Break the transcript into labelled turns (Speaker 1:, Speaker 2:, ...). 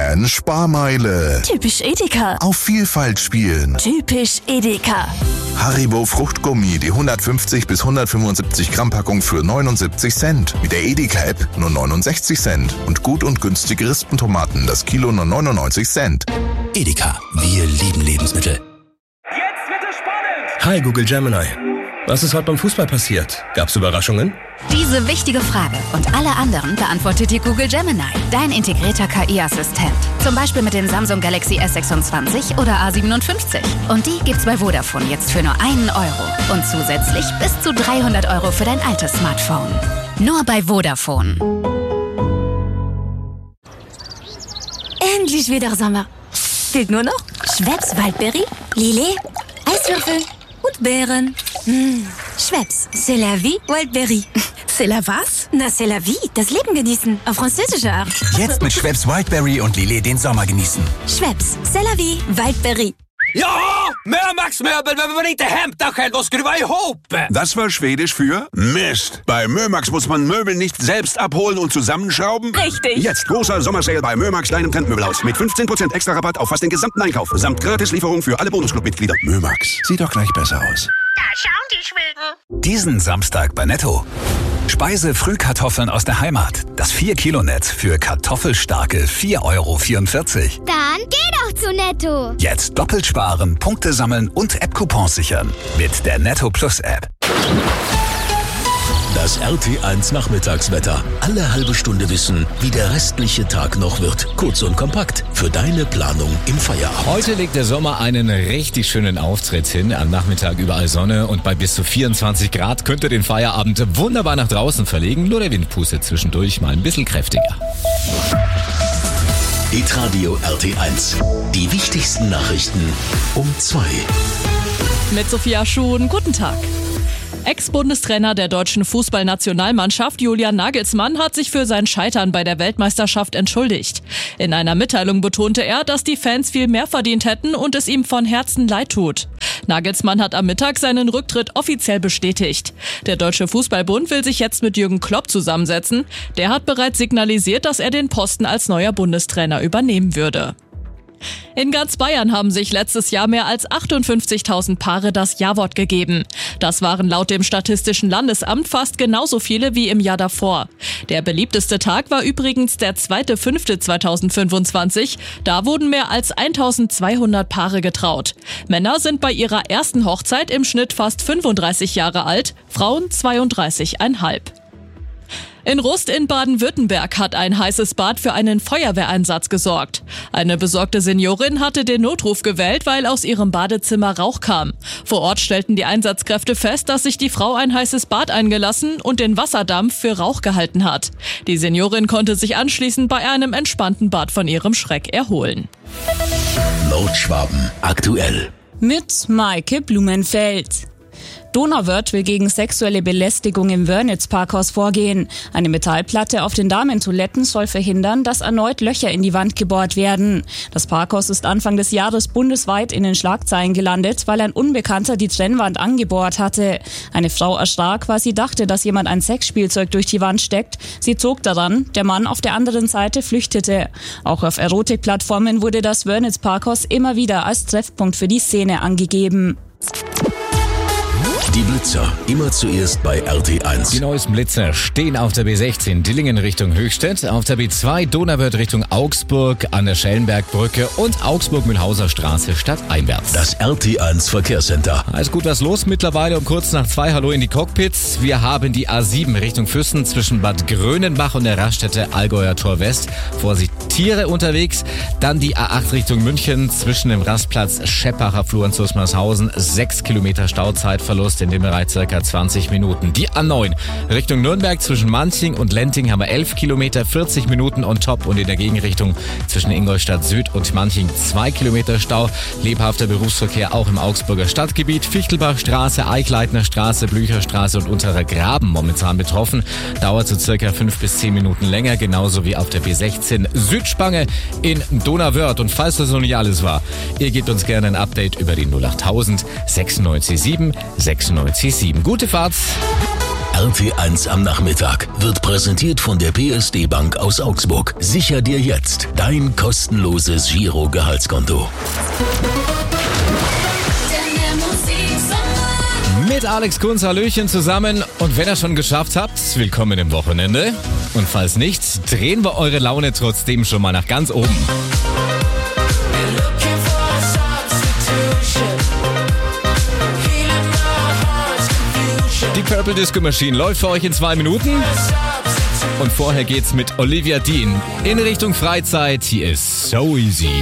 Speaker 1: Gern Sparmeile.
Speaker 2: Typisch Edeka.
Speaker 1: Auf Vielfalt spielen.
Speaker 2: Typisch Edeka.
Speaker 1: Haribo Fruchtgummi, die 150 bis 175 Gramm Packung für 79 Cent. Mit der Edeka-App nur 69 Cent. Und gut und günstige Rispentomaten, das Kilo nur 99 Cent.
Speaker 3: Edeka, wir lieben Lebensmittel.
Speaker 4: Jetzt wird es spannend!
Speaker 5: Hi Google Gemini. Was ist heute beim Fußball passiert? Gab's Überraschungen?
Speaker 6: Diese wichtige Frage und alle anderen beantwortet dir Google Gemini, dein integrierter KI-Assistent. Zum Beispiel mit den Samsung Galaxy S26 oder A57. Und die gibt's bei Vodafone jetzt für nur €1 und zusätzlich bis zu 300 € für dein altes Smartphone. Nur bei Vodafone.
Speaker 2: Endlich wieder Sommer. Fehlt nur noch Schweppes Waldberry, Lillet, Eiswürfel und Beeren. Schweppes, c'est la vie, Wildberry.
Speaker 7: C'est la was?
Speaker 2: Na, c'est la vie, das Leben genießen, auf französische Art.
Speaker 3: Jetzt mit Schweppes Wildberry und Lillet den Sommer genießen.
Speaker 2: Schweppes, c'est la vie, Wildberry.
Speaker 4: Ja, Mömax-Möbel, wenn man inte hämtar själv och skruva ihop.
Speaker 8: Das war Schwedisch für Mist. Bei Mömax muss man Möbel nicht selbst abholen und zusammenschrauben.
Speaker 2: Richtig.
Speaker 8: Jetzt großer Sommersale bei Mömax, deinem Trendmöbelhaus. Mit 15% extra Rabatt auf fast den gesamten Einkauf. Samt Gratislieferung für alle Bonusclub-Mitglieder.
Speaker 1: Mömax, sieht doch gleich besser aus.
Speaker 9: Da schauen die Schweden.
Speaker 3: Diesen Samstag bei Netto. Speise-Frühkartoffeln aus der Heimat. Das 4-Kilo-Netz für kartoffelstarke 4,44 €.
Speaker 9: Dann geh doch zu Netto.
Speaker 3: Jetzt doppelt sparen, Punkte sammeln und App-Coupons sichern. Mit der Netto Plus App.
Speaker 10: Das RT1 Nachmittagswetter. Alle halbe Stunde wissen, wie der restliche Tag noch wird. Kurz und kompakt für deine Planung im Feierabend.
Speaker 11: Heute legt der Sommer einen richtig schönen Auftritt hin. Am Nachmittag überall Sonne und bei bis zu 24 Grad könnt ihr den Feierabend wunderbar nach draußen verlegen. Nur der Wind pustet zwischendurch mal ein bisschen kräftiger.
Speaker 10: Hitradio RT1. Die wichtigsten Nachrichten um 2.
Speaker 12: Mit Sophia Schuhn, guten Tag. Ex-Bundestrainer der deutschen Fußballnationalmannschaft Julian Nagelsmann hat sich für sein Scheitern bei der Weltmeisterschaft entschuldigt. In einer Mitteilung betonte er, dass die Fans viel mehr verdient hätten und es ihm von Herzen leid tut. Nagelsmann hat am Mittag seinen Rücktritt offiziell bestätigt. Der Deutsche Fußballbund will sich jetzt mit Jürgen Klopp zusammensetzen. Der hat bereits signalisiert, dass er den Posten als neuer Bundestrainer übernehmen würde. In ganz Bayern haben sich letztes Jahr mehr als 58.000 Paare das Ja-Wort gegeben. Das waren laut dem Statistischen Landesamt fast genauso viele wie im Jahr davor. Der beliebteste Tag war übrigens der 2.5.2025. Da wurden mehr als 1.200 Paare getraut. Männer sind bei ihrer ersten Hochzeit im Schnitt fast 35 Jahre alt, Frauen 32,5. In Rust in Baden-Württemberg hat ein heißes Bad für einen Feuerwehreinsatz gesorgt. Eine besorgte Seniorin hatte den Notruf gewählt, weil aus ihrem Badezimmer Rauch kam. Vor Ort stellten die Einsatzkräfte fest, dass sich die Frau ein heißes Bad eingelassen und den Wasserdampf für Rauch gehalten hat. Die Seniorin konnte sich anschließend bei einem entspannten Bad von ihrem Schreck erholen.
Speaker 10: Nordschwaben aktuell.
Speaker 7: Mit Maike Blumenfeld. Donauwörth will gegen sexuelle Belästigung im Wörnitz-Parkhaus vorgehen. Eine Metallplatte auf den Damentoiletten soll verhindern, dass erneut Löcher in die Wand gebohrt werden. Das Parkhaus ist Anfang des Jahres bundesweit in den Schlagzeilen gelandet, weil ein Unbekannter die Trennwand angebohrt hatte. Eine Frau erschrak, weil sie dachte, dass jemand ein Sexspielzeug durch die Wand steckt. Sie zog daran, der Mann auf der anderen Seite flüchtete. Auch auf Erotikplattformen wurde das Wörnitz-Parkhaus immer wieder als Treffpunkt für die Szene angegeben.
Speaker 10: Die Blitzer, immer zuerst bei RT1.
Speaker 11: Die neuesten Blitzer stehen auf der B16 Dillingen Richtung Höchstädt, auf der B2 Donauwörth Richtung Augsburg, an der Schellenbergbrücke und Augsburg-Mühlhauser Straße stadteinwärts.
Speaker 10: Das RT1 Verkehrscenter.
Speaker 11: Alles gut was los mittlerweile um kurz nach 2. Hallo in die Cockpits. Wir haben die A7 Richtung Füssen zwischen Bad Grönenbach und der Raststätte Allgäuer Tor West. Vorsicht, Tiere unterwegs. Dann die A8 Richtung München zwischen dem Rastplatz Scheppacher Flur und Zusmarshausen. 6 Kilometer Stauzeitverlust in dem Bereich circa 20 Minuten. Die A9 Richtung Nürnberg zwischen Manching und Lenting haben wir 11 Kilometer, 40 Minuten on top und in der Gegenrichtung zwischen Ingolstadt Süd und Manching 2 Kilometer Stau. Lebhafter Berufsverkehr auch im Augsburger Stadtgebiet. Fichtelbachstraße, Eichleitner Straße, Blücherstraße und Unterer Graben momentan betroffen. Dauert so circa 5 bis 10 Minuten länger, genauso wie auf der B16 Südspange in Donauwörth. Und falls das noch nicht alles war, ihr gebt uns gerne ein Update über die 08000 967 967. Gute Fahrt!
Speaker 10: RT1 am Nachmittag wird präsentiert von der PSD Bank aus Augsburg. Sicher dir jetzt dein kostenloses Giro-Gehaltskonto.
Speaker 11: Mit Alex Kunz, Hallöchen zusammen. Und wenn ihr schon geschafft habt, willkommen im Wochenende. Und falls nicht, drehen wir eure Laune trotzdem schon mal nach ganz oben. Die Purple Disco Machine läuft für euch in 2 Minuten. Und vorher geht's mit Olivia Dean in Richtung Freizeit. Hier ist So Easy.